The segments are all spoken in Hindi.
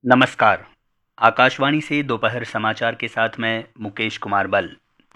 नमस्कार। आकाशवाणी से दोपहर समाचार के साथ मैं मुकेश कुमार बल।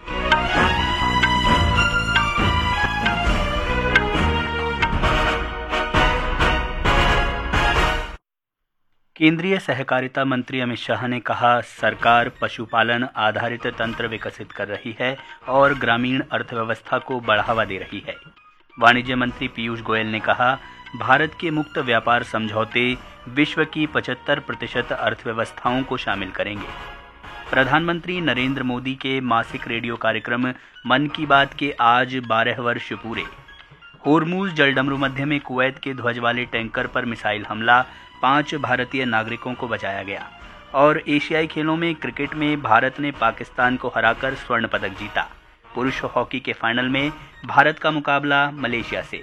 केंद्रीय सहकारिता मंत्री अमित शाह ने कहा, सरकार पशुपालन आधारित तंत्र विकसित कर रही है और ग्रामीण अर्थव्यवस्था को बढ़ावा दे रही है। वाणिज्य मंत्री पीयूष गोयल ने कहा, भारत के मुक्त व्यापार समझौते विश्व की 75% अर्थव्यवस्थाओं को शामिल करेंगे। प्रधानमंत्री नरेंद्र मोदी के मासिक रेडियो कार्यक्रम मन की बात के आज 12 वर्ष पूरे। होर्मुज जलडमरू मध्य में कुवैत के ध्वज वाले टैंकर पर मिसाइल हमला, 5 भारतीय नागरिकों को बचाया गया। और एशियाई खेलों में क्रिकेट में भारत ने पाकिस्तान को हराकर स्वर्ण पदक जीता। पुरुष हॉकी के फाइनल में भारत का मुकाबला मलेशिया से।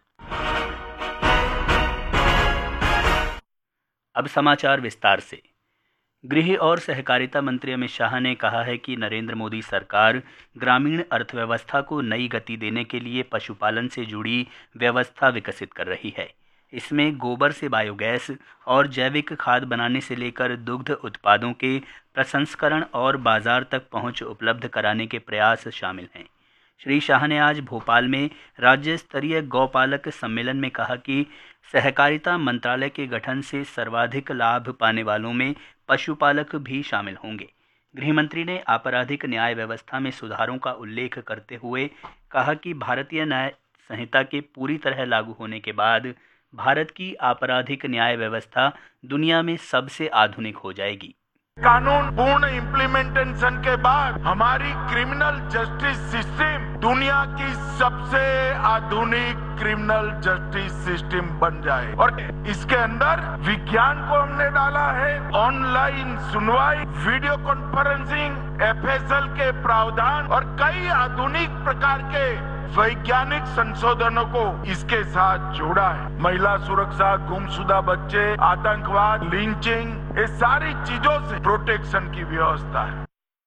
अब समाचार विस्तार से। गृह और सहकारिता मंत्री अमित शाह ने कहा है कि नरेंद्र मोदी सरकार ग्रामीण अर्थव्यवस्था को नई गति देने के लिए पशुपालन से जुड़ी व्यवस्था विकसित कर रही है। इसमें गोबर से बायोगैस और जैविक खाद बनाने से लेकर दुग्ध उत्पादों के प्रसंस्करण और बाजार तक पहुंच उपलब्ध कराने के प्रयास शामिल हैं। श्री शाह ने आज भोपाल में राज्य स्तरीय गौपालक सम्मेलन में कहा कि सहकारिता मंत्रालय के गठन से सर्वाधिक लाभ पाने वालों में पशुपालक भी शामिल होंगे। गृह मंत्री ने आपराधिक न्याय व्यवस्था में सुधारों का उल्लेख करते हुए कहा कि भारतीय न्याय संहिता के पूरी तरह लागू होने के बाद भारत की आपराधिक न्याय व्यवस्था दुनिया में सबसे आधुनिक हो जाएगी। कानून पूर्ण इम्प्लीमेंटेशन के बाद हमारी क्रिमिनल जस्टिस सिस्टम दुनिया की सबसे आधुनिक क्रिमिनल जस्टिस सिस्टम बन जाए। और इसके अंदर विज्ञान को हमने डाला है, ऑनलाइन सुनवाई, वीडियो कॉन्फ्रेंसिंग, एफएसएल के प्रावधान और कई आधुनिक प्रकार के वैज्ञानिक संशोधनों को इसके साथ जोड़ा है। महिला सुरक्षा, गुमशुदा बच्चे, आतंकवाद, लिंचिंग, ये सारी चीजों से प्रोटेक्शन की व्यवस्था है।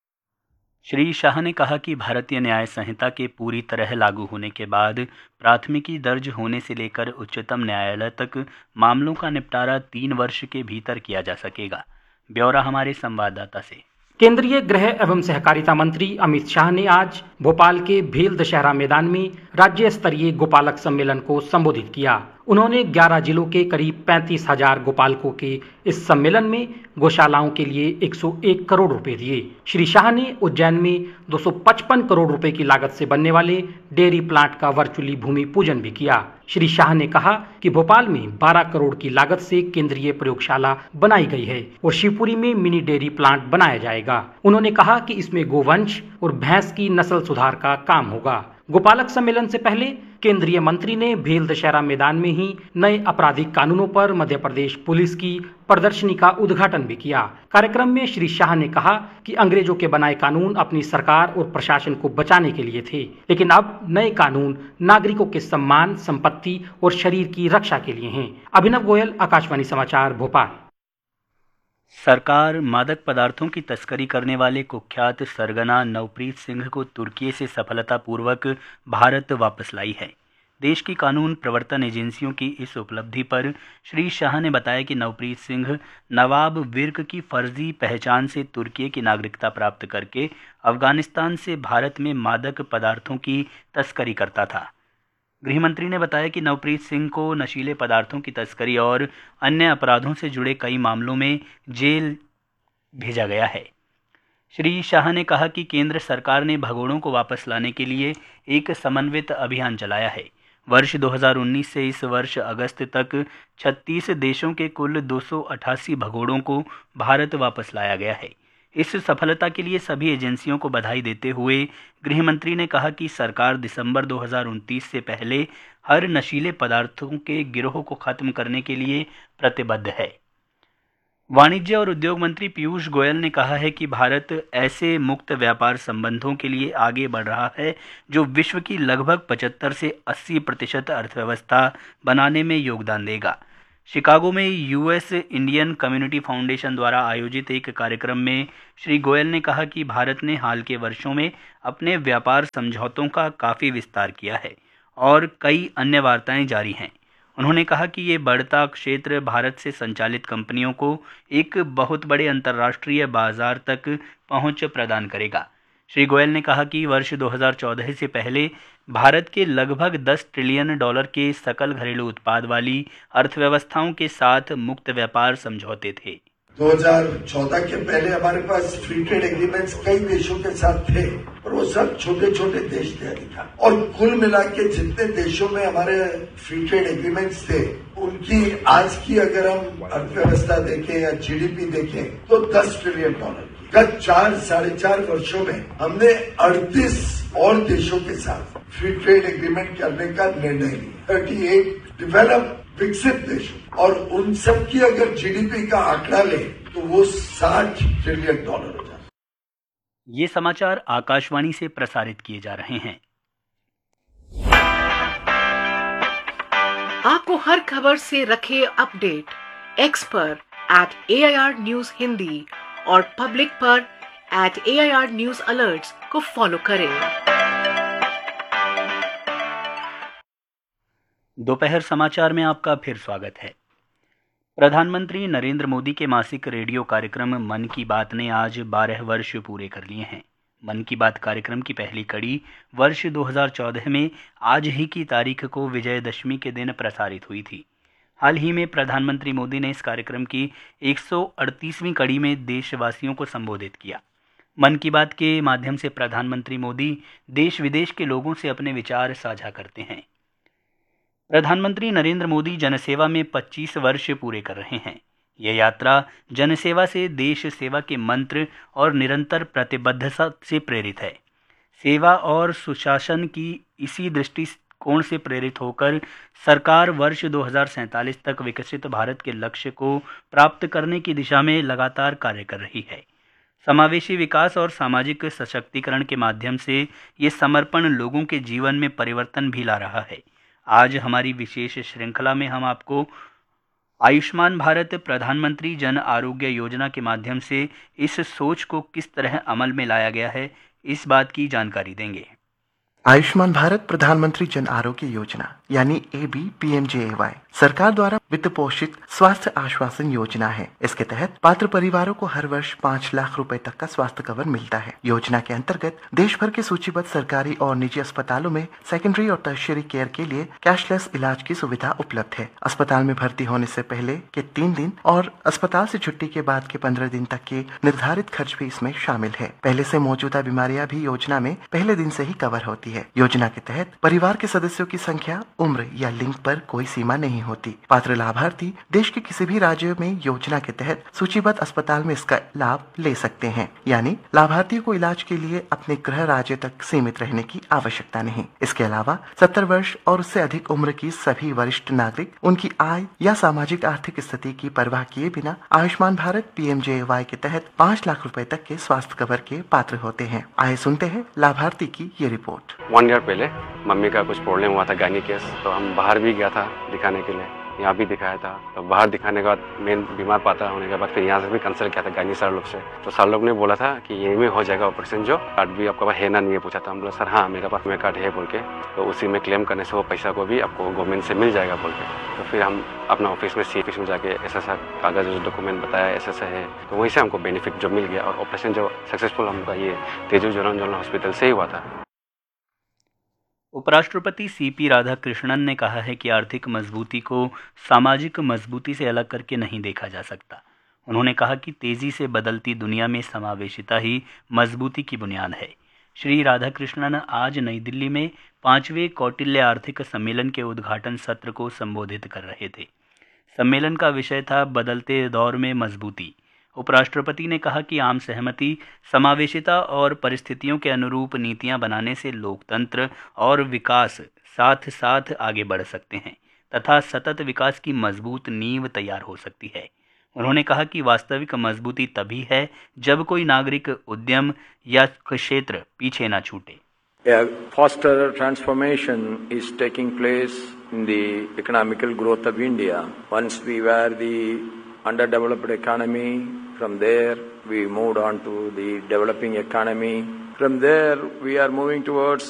श्री शाह ने कहा कि भारतीय न्याय संहिता के पूरी तरह लागू होने के बाद प्राथमिकी दर्ज होने से लेकर उच्चतम न्यायालय तक मामलों का निपटारा 3 वर्ष के भीतर किया जा सकेगा। ब्यौरा हमारे संवाददाता से। केंद्रीय गृह एवं सहकारिता मंत्री अमित शाह ने आज भोपाल के भेल दशहरा मैदान में राज्य स्तरीय गोपालक सम्मेलन को संबोधित किया। उन्होंने 11 जिलों के करीब 35,000 गोपालकों के इस सम्मेलन में गौशालाओं के लिए 101 करोड़ रुपए दिए। श्री शाह ने उज्जैन में 255 करोड़ रुपए की लागत से बनने वाले डेयरी प्लांट का वर्चुअली भूमि पूजन भी किया। श्री शाह ने कहा कि भोपाल में 12 करोड़ की लागत से केंद्रीय प्रयोगशाला बनाई गई है और शिवपुरी में मिनी डेयरी प्लांट बनाया जाएगा। उन्होंने कहा कि इसमें गोवंश और भैंस की नस्ल सुधार का काम होगा। गोपालक सम्मेलन से पहले केंद्रीय मंत्री ने भेल दशहरा मैदान में ही नए आपराधिक कानूनों पर मध्य प्रदेश पुलिस की प्रदर्शनी का उद्घाटन भी किया। कार्यक्रम में श्री शाह ने कहा कि अंग्रेजों के बनाए कानून अपनी सरकार और प्रशासन को बचाने के लिए थे, लेकिन अब नए कानून नागरिकों के सम्मान, संपत्ति और शरीर की रक्षा के लिए हैं। अभिनव गोयल, आकाशवाणी समाचार, भोपाल। सरकार मादक पदार्थों की तस्करी करने वाले कुख्यात सरगना नवप्रीत सिंह को तुर्की से सफलतापूर्वक भारत वापस लाई है। देश की कानून प्रवर्तन एजेंसियों की इस उपलब्धि पर श्री शाह ने बताया कि नवप्रीत सिंह नवाब विर्क की फर्जी पहचान से तुर्की की नागरिकता प्राप्त करके अफगानिस्तान से भारत में मादक पदार्थों की तस्करी करता था। गृह मंत्री ने बताया कि नवप्रीत सिंह को नशीले पदार्थों की तस्करी और अन्य अपराधों से जुड़े कई मामलों में जेल भेजा गया है। श्री शाह ने कहा कि केंद्र सरकार ने भगोड़ों को वापस लाने के लिए एक समन्वित अभियान चलाया है। वर्ष 2019 से इस वर्ष अगस्त तक 36 देशों के कुल 288 भगोड़ों को भारत वापस लाया गया है। इस सफलता के लिए सभी एजेंसियों को बधाई देते हुए गृह मंत्री ने कहा कि सरकार दिसंबर 2029 से पहले हर नशीले पदार्थों के गिरोह को खत्म करने के लिए प्रतिबद्ध है। वाणिज्य और उद्योग मंत्री पीयूष गोयल ने कहा है कि भारत ऐसे मुक्त व्यापार संबंधों के लिए आगे बढ़ रहा है जो विश्व की लगभग 75 से 80% अर्थव्यवस्था बनाने में योगदान देगा। शिकागो में यूएस इंडियन कम्युनिटी फाउंडेशन द्वारा आयोजित एक कार्यक्रम में श्री गोयल ने कहा कि भारत ने हाल के वर्षों में अपने व्यापार समझौतों का काफ़ी विस्तार किया है और कई अन्य वार्ताएं जारी हैं। उन्होंने कहा कि ये बढ़ता क्षेत्र भारत से संचालित कंपनियों को एक बहुत बड़े अंतर्राष्ट्रीय बाजार तक पहुंच प्रदान करेगा। श्री गोयल ने कहा कि वर्ष 2014 से पहले भारत के लगभग $10 ट्रिलियन के सकल घरेलू उत्पाद वाली अर्थव्यवस्थाओं के साथ मुक्त व्यापार समझौते थे। 2014 के पहले हमारे पास फ्री ट्रेड एग्रीमेंट्स कई देशों के साथ थे, और वो सब छोटे छोटे देश थे अधिकार, और कुल मिला के जितने देशों में हमारे फ्री ट्रेड एग्रीमेंट्स थे, उनकी आज की अगर हम अर्थव्यवस्था देखें या जीडीपी देखें तो $10 ट्रिलियन। गत 4-4.5 वर्षों में हमने 38 और देशों के साथ फ्री ट्रेड एग्रीमेंट करने का निर्णय लिया। 38 डेवलप विकसित देश, और उन सब की अगर जीडीपी का आंकड़ा ले तो वो $60 ट्रिलियन हो जाता। ये समाचार आकाशवाणी से प्रसारित किए जा रहे हैं। आपको हर खबर से रखे अपडेट एक्स पर @AIR News हिंदी और पब्लिक पर @AIR News Alerts को फॉलो करें। दोपहर समाचार में आपका फिर स्वागत है। प्रधानमंत्री नरेंद्र मोदी के मासिक रेडियो कार्यक्रम मन की बात ने आज 12 वर्ष पूरे कर लिए हैं। मन की बात कार्यक्रम की पहली कड़ी वर्ष 2014 में आज ही की तारीख को विजयदशमी के दिन प्रसारित हुई थी। हाल ही में प्रधानमंत्री मोदी ने इस कार्यक्रम की 138वीं कड़ी में देशवासियों को संबोधित किया। मन की बात के माध्यम से प्रधानमंत्री मोदी देश विदेश के लोगों से अपने विचार साझा करते हैं। प्रधानमंत्री नरेंद्र मोदी जनसेवा में 25 वर्ष पूरे कर रहे हैं। यह यात्रा जनसेवा से देश सेवा के मंत्र और निरंतर प्रतिबद्धता से प्रेरित है। सेवा और सुशासन की इसी दृष्टिकोण से प्रेरित होकर सरकार वर्ष 2047 तक विकसित भारत के लक्ष्य को प्राप्त करने की दिशा में लगातार कार्य कर रही है। समावेशी विकास और सामाजिक सशक्तिकरण के माध्यम से ये समर्पण लोगों के जीवन में परिवर्तन भी ला रहा है। आज हमारी विशेष श्रृंखला में हम आपको आयुष्मान भारत प्रधानमंत्री जन आरोग्य योजना के माध्यम से इस सोच को किस तरह अमल में लाया गया है, इस बात की जानकारी देंगे। आयुष्मान भारत प्रधानमंत्री जन आरोग्य योजना यानी ABPMJAY सरकार द्वारा वित्त पोषित स्वास्थ्य आश्वासन योजना है। इसके तहत पात्र परिवारों को हर वर्ष 5 लाख रुपए तक का स्वास्थ्य कवर मिलता है। योजना के अंतर्गत देश भर के सूचीबद्ध सरकारी और निजी अस्पतालों में सेकेंडरी और टर्शियरी केयर के लिए कैशलेस इलाज की सुविधा उपलब्ध है। अस्पताल में भर्ती होने से पहले के 3 दिन और अस्पताल से छुट्टी के बाद के 15 दिन तक के निर्धारित खर्च भी इसमें शामिल है। पहले से मौजूदा बीमारियां भी योजना में पहले दिन से ही कवर होती है। योजना के तहत परिवार के सदस्यों की संख्या, उम्र या लिंग पर कोई सीमा नहीं होती। पात्र लाभार्थी देश के किसी भी राज्य में योजना के तहत सूचीबद्ध अस्पताल में इसका लाभ ले सकते हैं। यानी लाभार्थियों को इलाज के लिए अपने गृह राज्य तक सीमित रहने की आवश्यकता नहीं। इसके अलावा 70 वर्ष और उससे अधिक उम्र की सभी वरिष्ठ नागरिक उनकी आय या सामाजिक आर्थिक स्थिति की परवाह किए बिना आयुष्मान भारत PMJAY के तहत 5 लाख रुपए तक के स्वास्थ्य कवर के पात्र होते हैं। आइए सुनते हैं लाभार्थी की ये रिपोर्ट। 1 ईयर पहले मम्मी का कुछ प्रॉब्लम हुआ था, गायनी केस, तो हम बाहर भी गया था दिखाने के लिए, यहाँ भी दिखाया था। तो बाहर दिखाने के बाद मेन बीमार पाता होने के बाद फिर यहाँ से भी कंसल्ट किया था गायनी सर लोग से। तो सर लोग ने बोला था कि यही में हो जाएगा ऑपरेशन, जो कार्ड भी आपके पास है ना नहीं है पूछा था। हम बोला सर हाँ मेरे पास में कार्ड है बोल के, तो उसी में क्लेम करने से वो पैसा को भी आपको गवर्नमेंट से मिल जाएगा बोल के। तो फिर हम अपना ऑफिस में CFS में जाके ऐसा कागज जो डॉक्यूमेंट बताया ऐसा है, तो वहीं से हमको बेनिफिट जो मिल गया। और ऑपरेशन जो सक्सेसफुल हमका ये तेजू जनरल हॉस्पिटल से ही हुआ था। उपराष्ट्रपति CP राधाकृष्णन ने कहा है कि आर्थिक मजबूती को सामाजिक मजबूती से अलग करके नहीं देखा जा सकता। उन्होंने कहा कि तेजी से बदलती दुनिया में समावेशिता ही मजबूती की बुनियाद है। श्री राधाकृष्णन आज नई दिल्ली में 5वें कौटिल्य आर्थिक सम्मेलन के उद्घाटन सत्र को संबोधित कर रहे थे। सम्मेलन का विषय था बदलते दौर में मजबूती। उपराष्ट्रपति ने कहा कि आम सहमति, समावेशिता और परिस्थितियों के अनुरूप नीतियां बनाने से लोकतंत्र और विकास साथ साथ आगे बढ़ सकते हैं तथा सतत विकास की मजबूत नींव तैयार हो सकती है। उन्होंने कहा कि वास्तविक मजबूती तभी है जब कोई नागरिक, उद्यम या क्षेत्र पीछे न छूटे। A faster transformation is taking place in the economical growth of India. Once we were the underdeveloped economy, from there we moved on to the developing economy. From there we are moving towards